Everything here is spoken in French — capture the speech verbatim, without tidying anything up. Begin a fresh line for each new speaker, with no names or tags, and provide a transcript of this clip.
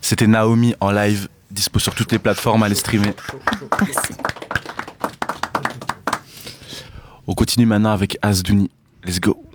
C'était Naomi en live, dispo sur toutes les plateformes, allez streamer.
Merci.
On continue maintenant avec Asdouni. Let's go.